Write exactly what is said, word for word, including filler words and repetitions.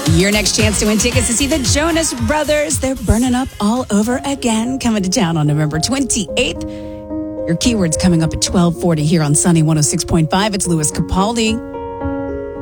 Your next chance to win tickets to see the Jonas Brothers. They're burning up all over again, coming to town on November twenty-eighth. Your keyword's coming up at twelve forty here on Sunny one oh six point five. It's Louis Capaldi.